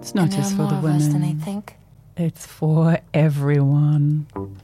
It's not just for the women. More of us than they think. It's for everyone.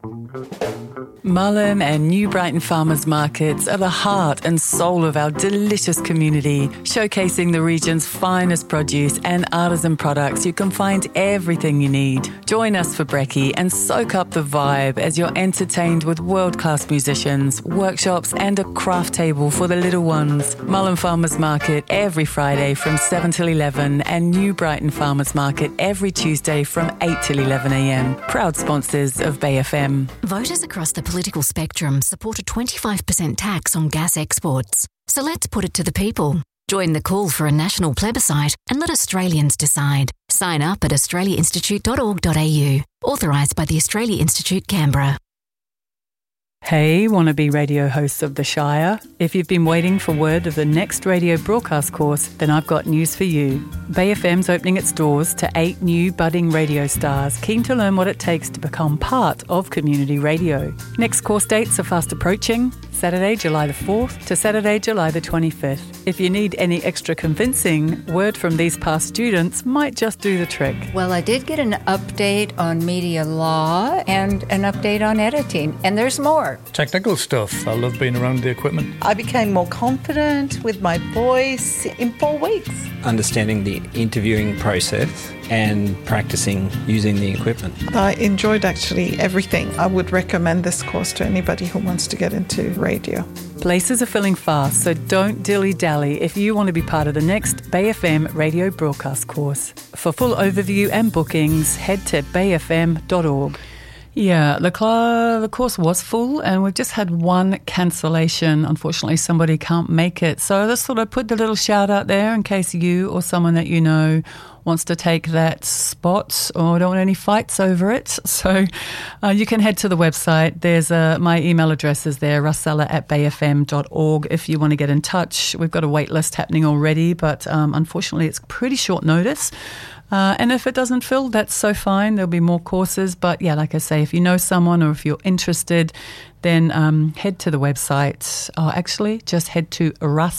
Mullen and New Brighton Farmers Markets are the heart and soul of our delicious community, showcasing the region's finest produce and artisan products. You can find everything you need. Join us for brekkie and soak up the vibe as you're entertained with world-class musicians, workshops and a craft table for the little ones. Mullen Farmers Market every Friday from 7 till 11 and New Brighton Farmers Market every Tuesday from 8 till 11 a.m. Proud sponsors of Bay FM. Voters across the political spectrum support a 25% tax on gas exports. So let's put it to the people. Join the call for a national plebiscite and let Australians decide. Sign up at australiainstitute.org.au. Authorised by the Australia Institute, Canberra. Hey, wannabe radio hosts of the Shire. If you've been waiting for word of the next radio broadcast course, then I've got news for you. Bay FM's opening its doors to 8 new budding radio stars keen to learn what it takes to become part of community radio. Next course dates are fast approaching, Saturday, July the 4th to Saturday, July the 25th. If you need any extra convincing, word from these past students might just do the trick. Well, I did get an update on media law and an update on editing, and there's more. Technical stuff. I love being around the equipment. I became more confident with my voice in 4 weeks. Understanding the interviewing process and practicing using the equipment. I enjoyed actually everything. I would recommend this course to anybody who wants to get into radio. Places are filling fast, so don't dilly-dally if you want to be part of the next Bay FM radio broadcast course. For full overview and bookings, head to bayfm.org. Yeah, the course was full and we've just had one cancellation. Unfortunately, somebody can't make it. So I just thought I'd put the little shout out there in case you or someone that you know wants to take that spot or don't want any fights over it. So you can head to the website. There's my email address is there, russella@bayfm.org if you want to get in touch. We've got a wait list happening already, but unfortunately it's pretty short notice. And if it doesn't fill, that's so fine. There'll be more courses. But yeah, like I say, if you know someone or if you're interested, then head to the website. Or actually, just head to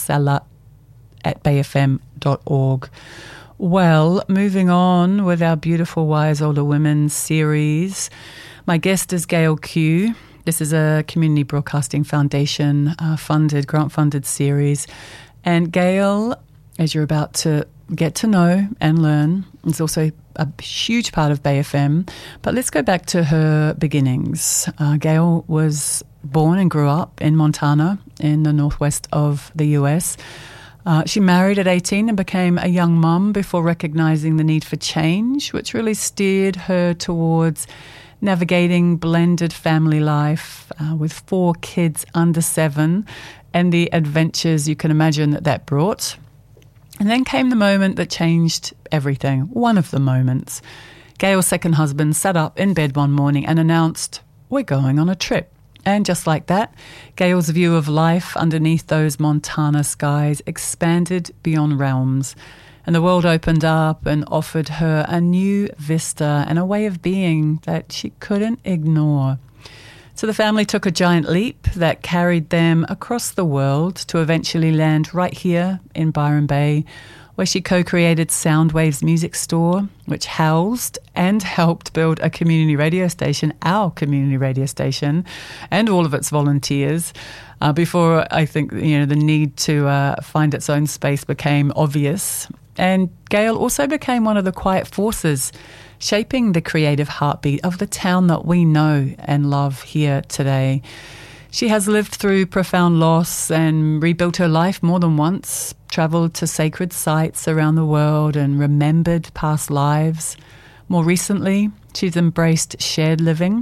russella@bayfm.org. Well, moving on with our Beautiful Wise Older Women series. My guest is Gail Q. This is a Community Broadcasting Foundation grant-funded series. And Gail, as you're about to get to know and learn, is also a huge part of Bay FM. But let's go back to her beginnings. Gail was born and grew up in Montana in the northwest of the US. She married at 18 and became a young mum before recognising the need for change, which really steered her towards navigating blended family life with 4 kids under 7 and the adventures you can imagine that brought. And then came the moment that changed everything, one of the moments. Gail's second husband sat up in bed one morning and announced, "We're going on a trip." And just like that, Gail's view of life underneath those Montana skies expanded beyond realms. And the world opened up and offered her a new vista and a way of being that she couldn't ignore. So the family took a giant leap that carried them across the world to eventually land right here in Byron Bay, where she co-created Soundwaves Music Store, which housed and helped build a community radio station, our community radio station, and all of its volunteers. Before I think the need to find its own space became obvious. And Gail also became one of the quiet forces shaping the creative heartbeat of the town that we know and love here today. She has lived through profound loss and rebuilt her life more than once, travelled to sacred sites around the world and remembered past lives. More recently, she's embraced shared living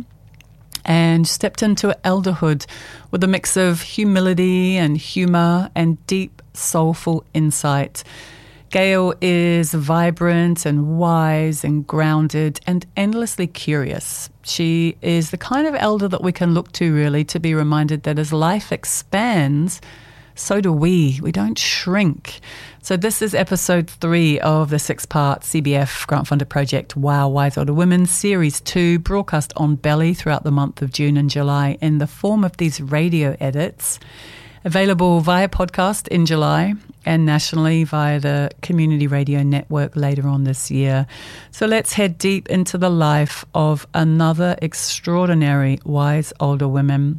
and stepped into elderhood with a mix of humility and humour and deep, soulful insight. Gail is vibrant and wise and grounded and endlessly curious. She is the kind of elder that we can look to really to be reminded that as life expands, so do we. We don't shrink. So this is episode 3 of the 6-part CBF grant-funded project, Wow, Wise Older Women, Series 2, broadcast on Belly throughout the month of June and July in the form of these radio edits. Available via podcast in July and nationally via the Community Radio Network later on this year. So let's head deep into the life of another extraordinary wise older woman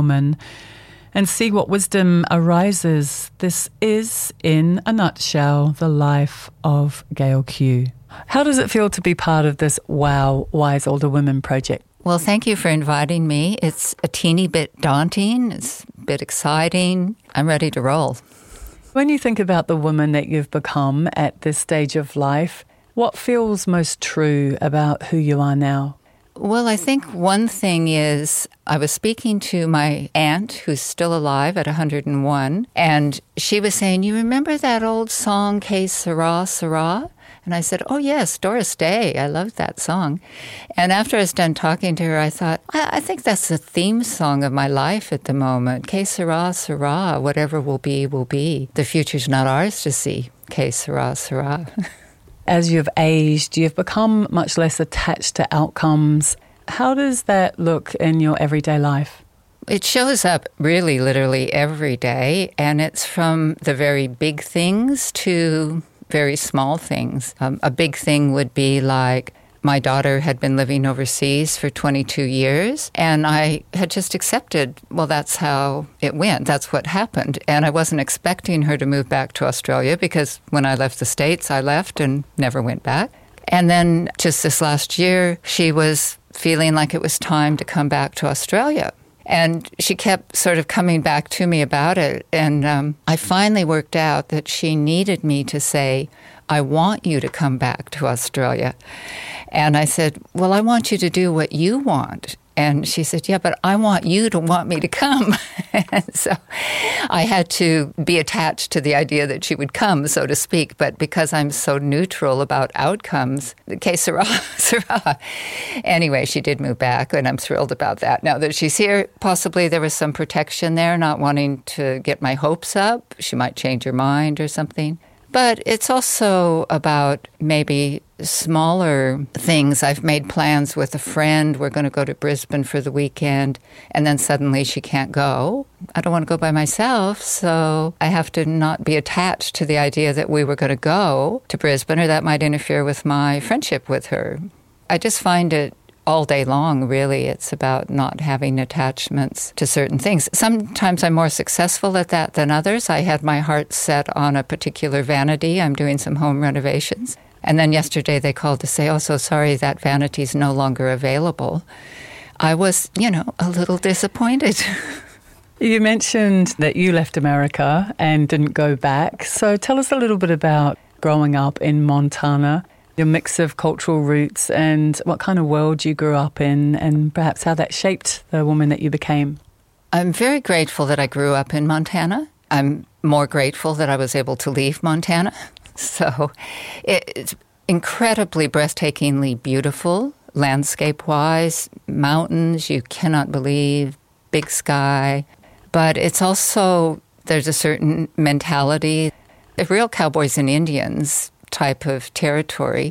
and see what wisdom arises. This is, in a nutshell, the life of Gail Q. How does it feel to be part of this Wow Wise Older Women project? Well, thank you for inviting me. It's a teeny bit daunting. It's a bit exciting. I'm ready to roll. When you think about the woman that you've become at this stage of life, what feels most true about who you are now? Well, I think one thing is I was speaking to my aunt, who's still alive at 101, and she was saying, you remember that old song, Que Sera, Sera? And I said, oh, yes, Doris Day. I loved that song. And after I was done talking to her, I thought, I think that's the theme song of my life at the moment. Que sera, sera. Whatever will be, will be. The future's not ours to see. Que sera, sera. As you've aged, you've become much less attached to outcomes. How does that look in your everyday life? It shows up really literally every day, and it's from the very big things to very small things. A big thing would be like my daughter had been living overseas for 22 years, and I had just accepted, well, that's how it went. That's what happened. And I wasn't expecting her to move back to Australia because when I left the States, I left and never went back. And then just this last year, she was feeling like it was time to come back to Australia. And she kept sort of coming back to me about it. And I finally worked out that she needed me to say, I want you to come back to Australia. And I said, well, I want you to do what you want. And she said, yeah, but I want you to want me to come. And so I had to be attached to the idea that she would come, so to speak. But because I'm so neutral about outcomes, que sera, sera. Anyway, she did move back, and I'm thrilled about that. Now that she's here, possibly there was some protection there, not wanting to get my hopes up. She might change her mind or something. But it's also about maybe smaller things. I've made plans with a friend. We're going to go to Brisbane for the weekend, and then suddenly she can't go. I don't want to go by myself, so I have to not be attached to the idea that we were going to go to Brisbane, or that might interfere with my friendship with her. I just find it all day long, really. It's about not having attachments to certain things. Sometimes I'm more successful at that than others. I had my heart set on a particular vanity. I'm doing some home renovations. And then yesterday they called to say, oh, so sorry, that vanity's no longer available. I was, a little disappointed. You mentioned that you left America and didn't go back. So tell us a little bit about growing up in Montana, your mix of cultural roots, and what kind of world you grew up in, and perhaps how that shaped the woman that you became. I'm very grateful that I grew up in Montana. I'm more grateful that I was able to leave Montana. So it's incredibly breathtakingly beautiful, landscape-wise, mountains you cannot believe, big sky. But it's also, there's a certain mentality, the real cowboys and Indians type of territory,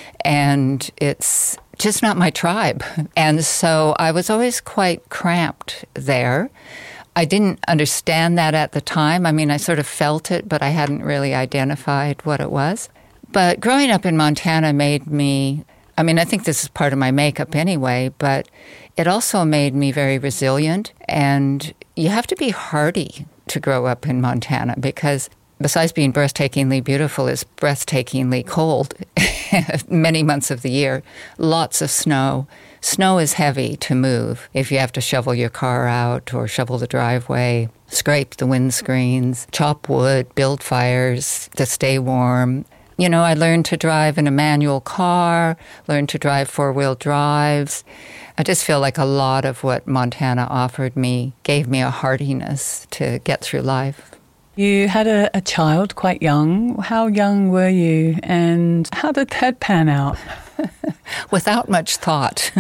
and it's just not my tribe. And so I was always quite cramped there. I didn't understand that at the time. I mean, I sort of felt it, but I hadn't really identified what it was. But growing up in Montana made me, I think this is part of my makeup anyway, but it also made me very resilient. And you have to be hardy to grow up in Montana because besides being breathtakingly beautiful, it's breathtakingly cold many months of the year. Lots of snow. Snow is heavy to move if you have to shovel your car out or shovel the driveway, scrape the windscreens, chop wood, build fires to stay warm. I learned to drive in a manual car, learned to drive four-wheel drives. I just feel like a lot of what Montana offered me gave me a hardiness to get through life. You had a child quite young. How young were you, and how did that pan out? Without much thought.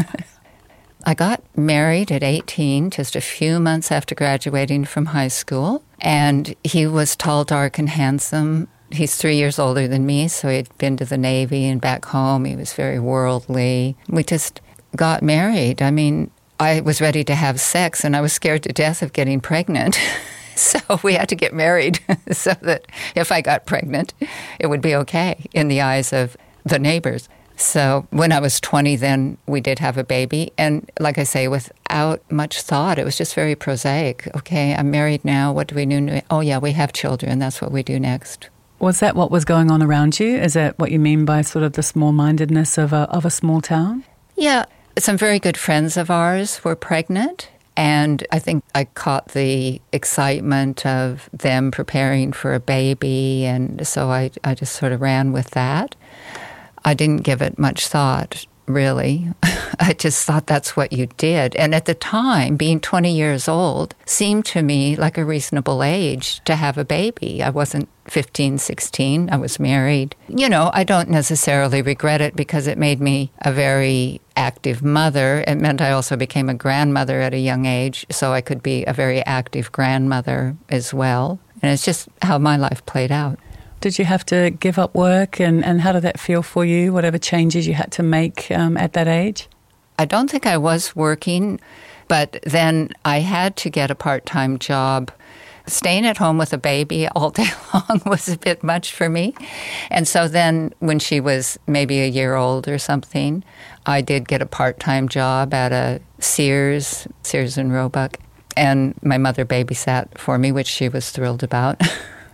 I got married at 18, just a few months after graduating from high school, and he was tall, dark, and handsome. He's 3 years older than me, so he'd been to the Navy and back home. He was very worldly. We just got married. I was ready to have sex, and I was scared to death of getting pregnant. So we had to get married so that if I got pregnant, it would be okay in the eyes of the neighbors. So when I was 20, then we did have a baby. And like I say, without much thought, it was just very prosaic. Okay, I'm married now. What do we do? Oh, yeah, we have children. That's what we do next. Was that what was going on around you? Is that what you mean by sort of the small-mindedness of a small town? Yeah. Some very good friends of ours were pregnant. And I think I caught the excitement of them preparing for a baby. And so I just sort of ran with that. I didn't give it much thought, really. I just thought that's what you did. And at the time, being 20 years old seemed to me like a reasonable age to have a baby. I wasn't 15, 16. I was married. You know, I don't necessarily regret it because it made me a very active mother. It meant I also became a grandmother at a young age, so I could be a very active grandmother as well. And it's just how my life played out. Did you have to give up work, and how did that feel for you, whatever changes you had to make at that age? I don't think I was working, but then I had to get a part-time job. Staying at home with a baby all day long was a bit much for me. And so then when she was maybe a year old or something, I did get a part-time job at a Sears and Roebuck. And my mother babysat for me, which she was thrilled about.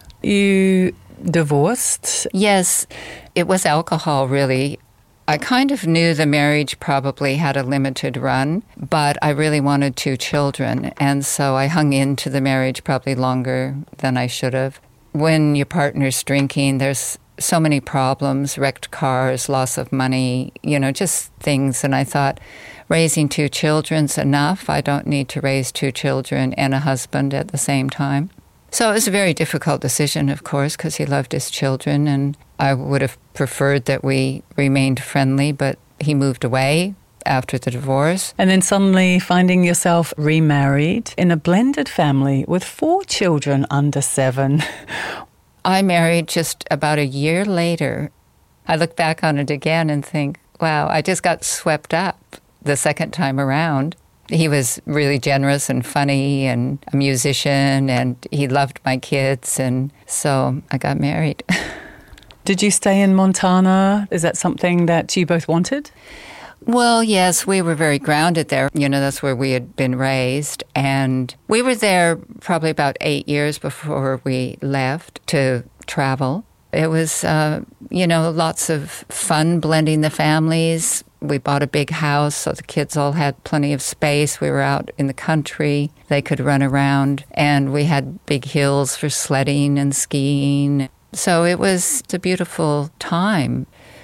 You divorced? Yes, it was alcohol, really. I kind of knew the marriage probably had a limited run, but I really wanted 2 children, and so I hung into the marriage probably longer than I should have. When your partner's drinking, there's so many problems, wrecked cars, loss of money, you know, just things, and I thought, raising 2 children's enough. I don't need to raise 2 children and a husband at the same time. So it was a very difficult decision, of course, because he loved his children, and I would have preferred that we remained friendly, but he moved away after the divorce. And then suddenly finding yourself remarried in a blended family with 4 children under 7. I married just about a year later. I look back on it again and think, wow, I just got swept up the second time around. He was really generous and funny and a musician, and he loved my kids, and so I got married. Did you stay in Montana? Is that something that you both wanted? Well, yes, we were very grounded there. You know, that's where we had been raised, and we were there probably about 8 years before we left to travel. It was, lots of fun blending the families. We bought a big house, so the kids all had plenty of space. We were out in the country. They could run around, and we had big hills for sledding and skiing. So it was a beautiful time.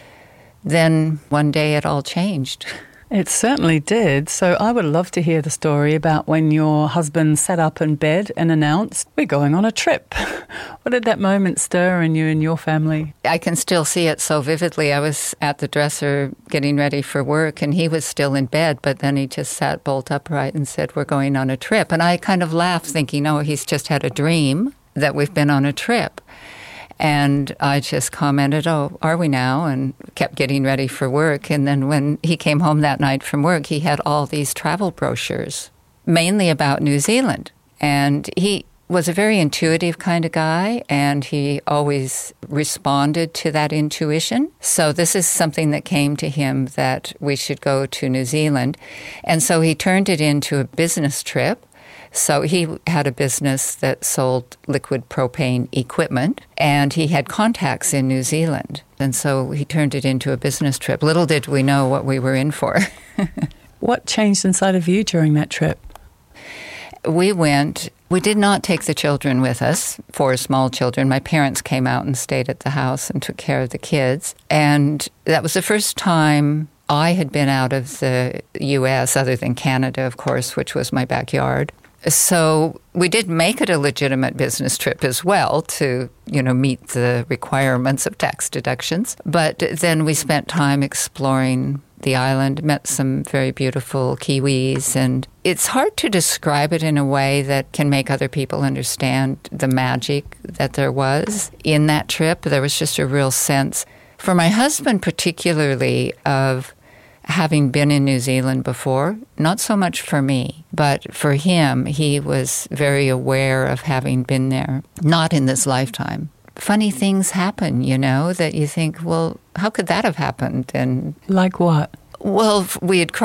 Then one day it all changed. It certainly did. So I would love to hear the story about when your husband sat up in bed and announced, we're going on a trip. What did that moment stir in you and your family? I can still see it so vividly. I was at the dresser getting ready for work, and he was still in bed, but then he just sat bolt upright and said, we're going on a trip. And I kind of laughed thinking, oh, he's just had a dream that we've been on a trip. And I just commented, oh, are we now? And kept getting ready for work. And then when he came home that night from work, he had all these travel brochures, mainly about New Zealand. And he was a very intuitive kind of guy, and he always responded to that intuition. So this is something that came to him that we should go to New Zealand. And so he turned it into a business trip. So he had a business that sold liquid propane equipment, and he had contacts in New Zealand. And so he turned it into a business trip. Little did we know what we were in for. What changed inside of you during that trip? We did not take the children with us, 4 small children. My parents came out and stayed at the house and took care of the kids. And that was the first time I had been out of the U.S., other than Canada, of course, which was my backyard. So we did make it a legitimate business trip as well to, meet the requirements of tax deductions. But then we spent time exploring the island, met some very beautiful Kiwis, and it's hard to describe it in a way that can make other people understand the magic that there was in that trip. There was just a real sense, for my husband particularly, of having been in New Zealand before, not so much for me, but for him, he was very aware of having been there, not in this lifetime. Funny things happen, that you think, well, how could that have happened? And Like what? well, we had